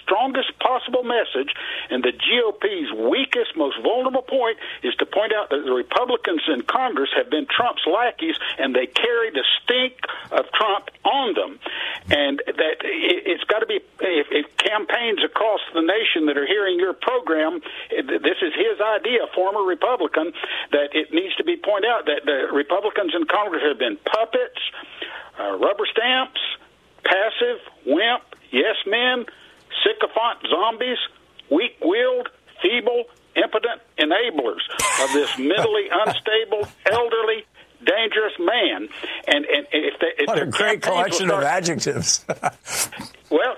strongest possible message, and the GOP's weakest, most vulnerable point is to point out that the Republicans in Congress have been Trump's lackeys, and they carry the stink of Trump on them. And that it's got to be, if campaigns across the nation that are hearing your program, this is his idea, former Republican, that it needs to be pointed out that the Republicans in Congress have been puppets, rubber stamps, passive, wimp, yes men, sycophant zombies, weak-willed, feeble, impotent enablers of this mentally unstable, elderly, dangerous man. And if what a great collection of adjectives. Well,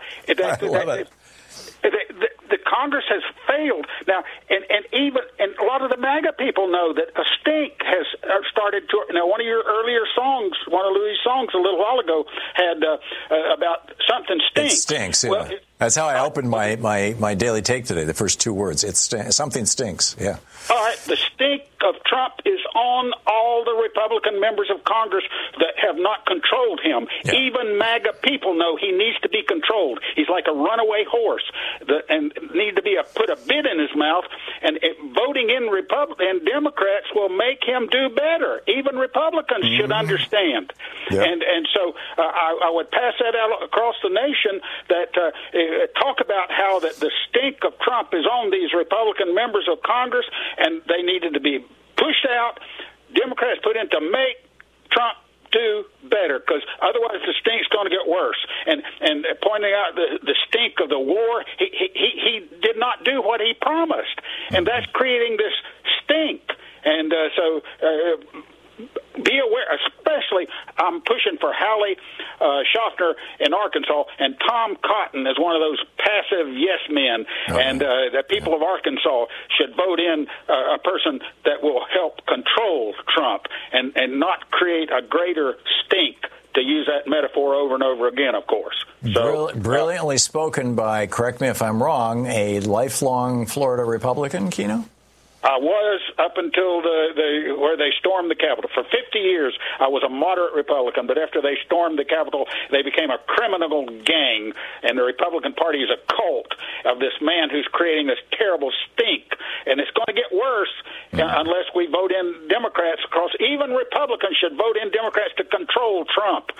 the Congress has failed now, and a lot of the MAGA people know that a stink has started to. Now, one of your earlier songs, one of Louis' songs a little while ago, had about something stinks. It stinks. Yeah. Well, that's how I opened my daily take today. The first two words. Something stinks. Yeah. All right. The stink of Trump is on all the Republican members of Congress that have not controlled him. Yeah. Even MAGA people know he needs to be controlled. He's like a runaway horse, and need to be put a bit in his mouth. And voting in Republican Democrats will make him do better. Even Republicans should understand. Yep. And so I would pass that out across the nation. That talk about how that the stink of Trump is on these Republican members of Congress, and they needed to be pushed out. Democrats put in to make Trump do better, because otherwise the stink's going to get worse. And pointing out the stink of the war, he did not do what he promised, and that's creating this stink. And so be aware, especially I'm pushing for Hallie Schaffner in Arkansas, and Tom Cotton is one of those passive yes men, and that people of Arkansas should vote in a person that will help control Trump and not create a greater stink, to use that metaphor over and over again, of course. So, brilliantly spoken by, correct me if I'm wrong, a lifelong Florida Republican, Keno? I was up until where they stormed the Capitol. For 50 years, I was a moderate Republican, but after they stormed the Capitol, they became a criminal gang, and the Republican Party is a cult of this man who's creating this terrible stink. And it's going to get worse unless we vote in Democrats across. Even Republicans should vote in Democrats to control Trump.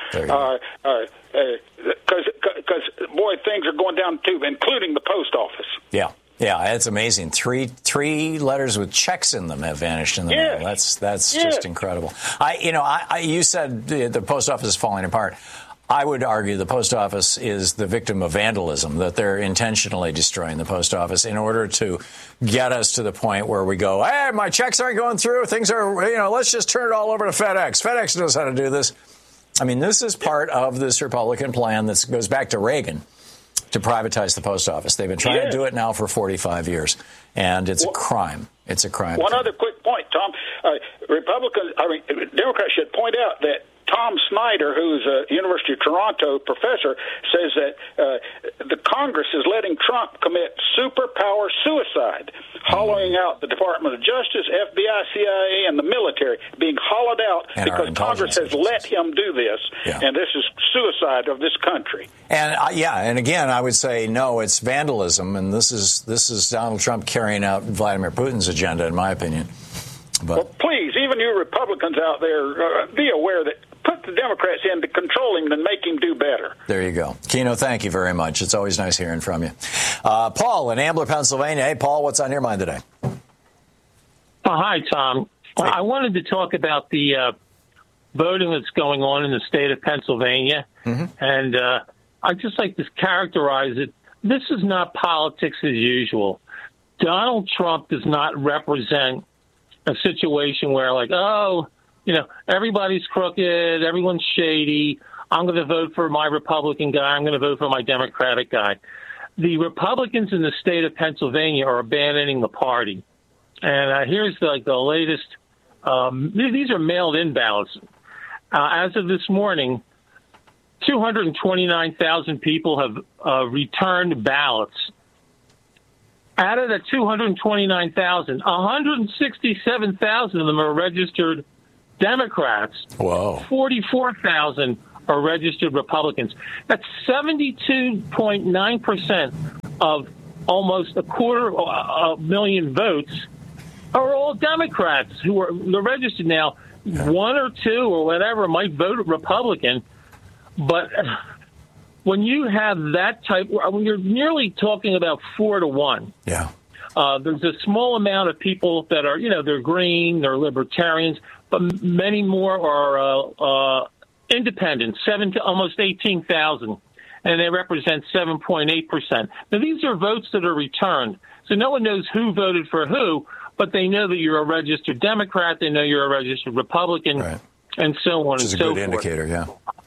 Because, boy, things are going down, too, including the post office. Yeah. Yeah, it's amazing. Three letters with checks in them have vanished in the mail. That's just incredible. You said the post office is falling apart. I would argue the post office is the victim of vandalism, that they're intentionally destroying the post office in order to get us to the point where we go, hey, my checks aren't going through. Things are, let's just turn it all over to FedEx. FedEx knows how to do this. I mean, this is part of this Republican plan that goes back to Reagan, to privatize the post office. They've been trying to do it now for 45 years, and it's a crime. It's a crime. One other quick point, Tom. Democrats should point out that Tom Snyder, who's a University of Toronto professor, says that the Congress is letting Trump commit superpower suicide, hollowing out the Department of Justice, FBI, CIA, and the military, being hollowed out because Congress has let him do this, and this is suicide of this country. And and again, I would say no, it's vandalism, and this is Donald Trump carrying out Vladimir Putin's agenda, in my opinion. But well, please, even you Republicans out there, be aware that put the Democrats in to control him and make him do better. There you go. Keno, thank you very much. It's always nice hearing from you. Paul in Ambler, Pennsylvania. Hey, Paul, what's on your mind today? Hi, Tom. Hey. I wanted to talk about the voting that's going on in the state of Pennsylvania. Mm-hmm. And I'd just like to characterize it. This is not politics as usual. Donald Trump does not represent a situation where, like, everybody's crooked, everyone's shady. I'm going to vote for my Republican guy. I'm going to vote for my Democratic guy. The Republicans in the state of Pennsylvania are abandoning the party. And here's the latest. These are mailed-in ballots. As of this morning, 229,000 people have returned ballots. Out of the 229,000, 167,000 of them are registered Democrats. Whoa. 44,000 are registered Republicans. That's 72.9% of almost 250,000 votes are all Democrats they're registered now. One or two or whatever might vote Republican, but when you have that type, when you're nearly talking about 4-1. Yeah. There's a small amount of people that are, they're green, they're libertarians, but many more are independent, almost 18,000, and they represent 7.8%. Now, these are votes that are returned, so no one knows who voted for who, but they know that you're a registered Democrat, they know you're a registered Republican, right, and so on and so forth. Which is a good indicator, yeah.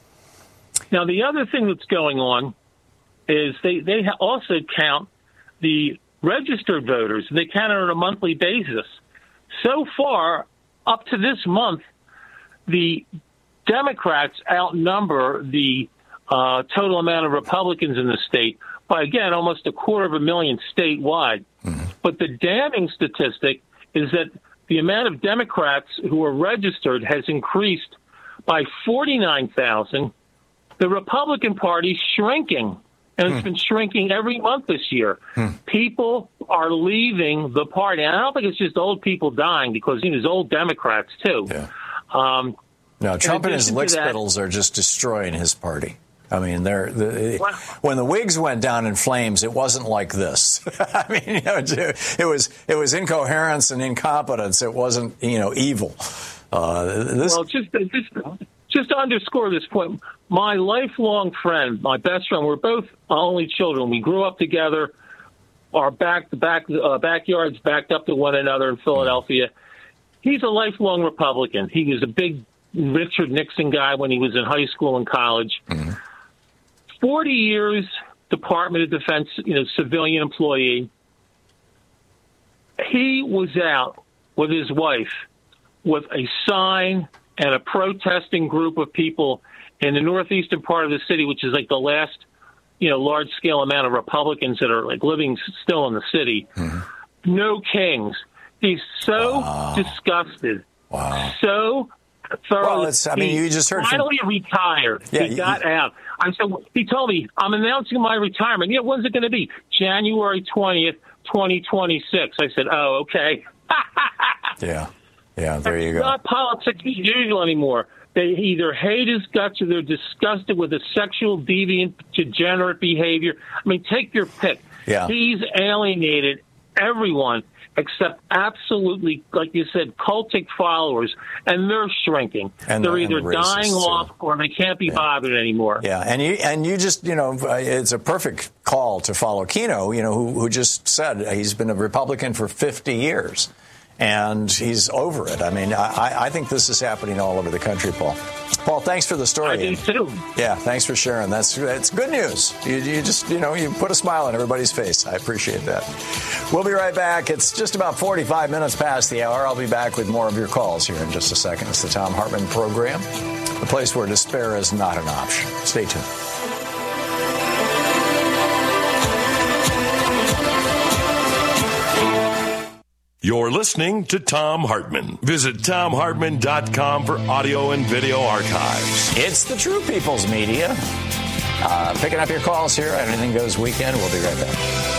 Now, the other thing that's going on is they also count the registered voters. They count it on a monthly basis. So far, up to this month, the Democrats outnumber the total amount of Republicans in the state by, again, almost 250,000 statewide. Mm-hmm. But the damning statistic is that the amount of Democrats who are registered has increased by 49,000. The Republican Party's shrinking, and it's been shrinking every month this year. People are leaving the party. And I don't think it's just old people dying, because there's old Democrats, too. Yeah. No, Trump and his lickspittles are just destroying his party. I mean, when the Whigs went down in flames, it wasn't like this. I mean, it was incoherence and incompetence. It wasn't, evil. Well, just to underscore this point, my lifelong friend, my best friend, we're both only children. We grew up together. Our backyards backed up to one another in Philadelphia. He's a lifelong Republican. He was a big Richard Nixon guy when he was in high school and college. Mm-hmm. 40 years, Department of Defense, civilian employee. He was out with his wife with a sign and a protesting group of people in the northeastern part of the city, which is like the last, large-scale amount of Republicans that are living still in the city. Mm-hmm. No kings. He's so disgusted. Wow. So thoroughly. Well, you just heard finally retired. Yeah, he got out. He told me, I'm announcing my retirement. When's it going to be? January 20th, 2026. I said, oh, okay. Yeah, there you go. It's not politics as usual anymore. They either hate his guts or they're disgusted with his sexual, deviant, degenerate behavior. Take your pick. Yeah. He's alienated everyone except absolutely, like you said, cultic followers, and they're shrinking. And they're either dying off or they can't be bothered anymore. Yeah, and you just, it's a perfect call to follow Keno, who just said he's been a Republican for 50 years. And he's over it. I think this is happening all over the country, Paul. Paul, thanks for the story. I do, too. Yeah, thanks for sharing. It's good news. You just, you put a smile on everybody's face. I appreciate that. We'll be right back. It's just about 45 minutes past the hour. I'll be back with more of your calls here in just a second. It's the Thom Hartmann Program, the place where despair is not an option. Stay tuned. You're listening to Thom Hartmann. Visit ThomHartmann.com for audio and video archives. It's the True People's Media. Picking up your calls here on Anything Goes Weekend. We'll be right back.